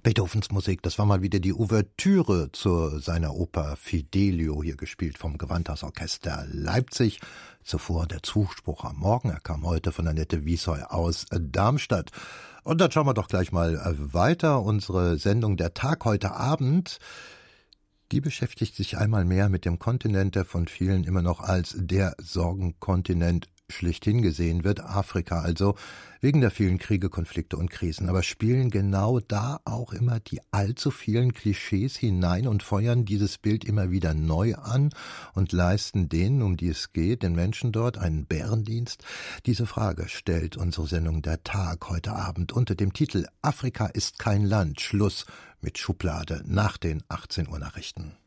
Beethovens Musik, das war mal wieder die Ouvertüre zu seiner Oper Fidelio, hier gespielt vom Gewandhausorchester Leipzig. Zuvor der Zuspruch am Morgen, er kam heute von Annette Wiesheu aus Darmstadt. Und dann schauen wir doch gleich mal weiter. Unsere Sendung Der Tag heute Abend, die beschäftigt sich einmal mehr mit dem Kontinent, der von vielen immer noch als der Sorgenkontinent schlechthin gesehen wird, Afrika also, wegen der vielen Kriege, Konflikte und Krisen. Aber spielen genau da auch immer die allzu vielen Klischees hinein und feuern dieses Bild immer wieder neu an und leisten denen, um die es geht, den Menschen dort, einen Bärendienst? Diese Frage stellt unsere Sendung Der Tag heute Abend unter dem Titel Afrika ist kein Land. Schluss mit Schublade nach den 18 Uhr Nachrichten.